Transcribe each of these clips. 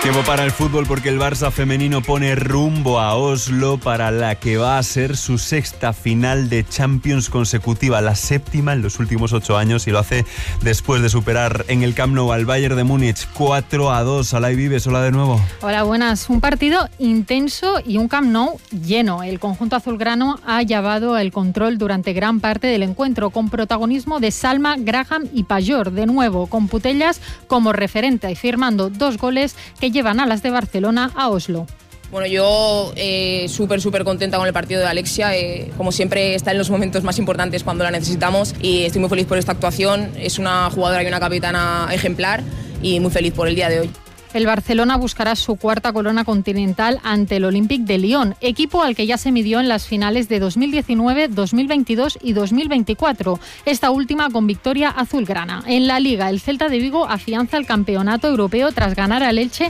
Tiempo para el fútbol porque el Barça femenino pone rumbo a Oslo para la que va a ser su sexta final de Champions consecutiva, la séptima en los últimos 8 años, y lo hace después de superar en el Camp Nou al Bayern de Múnich 4-2. Alay Vives, hola de nuevo. Hola, buenas. Un partido intenso y un Camp Nou lleno. El conjunto azulgrano ha llevado el control durante gran parte del encuentro, con protagonismo de Salma, Graham y Pajor, de nuevo con Putellas como referente y firmando 2 goles que llevan a las de Barcelona a Oslo. Bueno, yo súper contenta con el partido de Alexia. Como siempre, está en los momentos más importantes cuando la necesitamos y estoy muy feliz por esta actuación. Es una jugadora y una capitana ejemplar y muy feliz por el día de hoy. El Barcelona buscará su cuarta corona continental ante el Olympique de Lyon, equipo al que ya se midió en las finales de 2019, 2022 y 2024, esta última con victoria azulgrana. En la Liga, el Celta de Vigo afianza el campeonato europeo tras ganar al Elche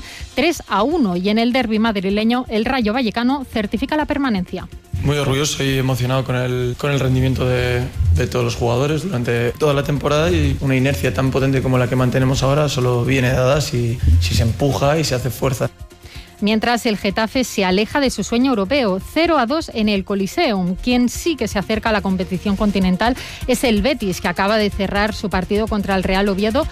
3-1 y en el derbi madrileño el Rayo Vallecano certifica la permanencia. Muy orgulloso y emocionado con el rendimiento de todos los jugadores durante toda la temporada, y una inercia tan potente como la que mantenemos ahora solo viene dada si se empuja y se hace fuerza. Mientras el Getafe se aleja de su sueño europeo, 0-2 en el Coliseum. Quien sí que se acerca a la competición continental es el Betis, que acaba de cerrar su partido contra el Real Oviedo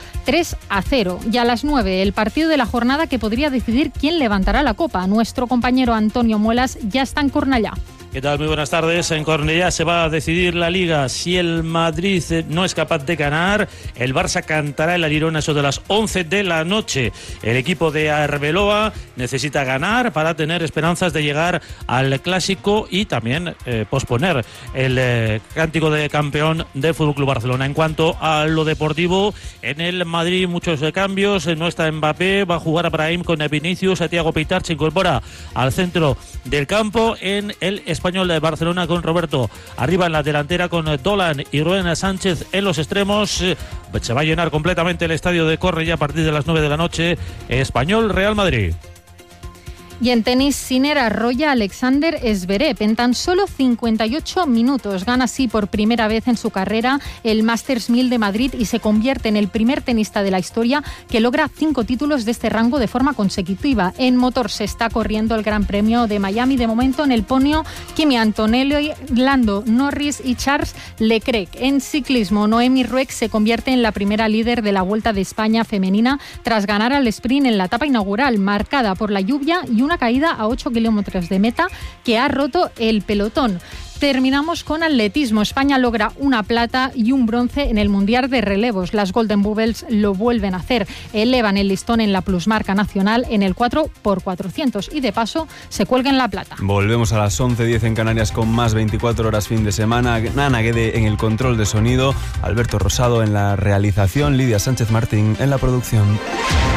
3-0. Y a las 9, el partido de la jornada que podría decidir quién levantará la copa. Nuestro compañero Antonio Muelas ya está en Cornellá. ¿Qué tal? Muy buenas tardes. En Cornellá se va a decidir la Liga. Si el Madrid no es capaz de ganar, el Barça cantará el alirón a eso de las 11 de la noche. El equipo de Arbeloa necesita ganar para tener esperanzas de llegar al Clásico y también posponer el cántico de campeón del FC Barcelona. En cuanto a lo deportivo, en el Madrid muchos cambios. No está Mbappé, va a jugar a Brahim con Vinicius. A Thiago Pitart se incorpora al centro del campo. En el Español de Barcelona con Roberto arriba en la delantera, con Dolan y Ruen Sánchez en los extremos. Se va a llenar completamente el estadio de Cornellá a partir de las 9 de la noche. Español Real Madrid. Y en tenis, Sinner arrolla a Alexander Zverev en tan solo 58 minutos. Gana así por primera vez en su carrera el Masters 1000 de Madrid y se convierte en el primer tenista de la historia que logra 5 títulos de este rango de forma consecutiva. En motor se está corriendo el Gran Premio de Miami. De momento en el podio, Kimi Antonelli, Lando Norris y Charles Leclerc. En ciclismo, Noemi Rueck se convierte en la primera líder de la Vuelta de España femenina tras ganar al sprint en la etapa inaugural, marcada por la lluvia y una caída a 8 kilómetros de meta que ha roto el pelotón. Terminamos con atletismo. España logra una plata y un bronce en el Mundial de Relevos. Las Golden Bubbles lo vuelven a hacer. Elevan el listón en la plusmarca nacional en el 4x400 y de paso se cuelgan la plata. Volvemos a las 11:10 en Canarias con más 24 horas fin de semana. Nana Guede en el control de sonido, Alberto Rosado en la realización, Lidia Sánchez Martín en la producción.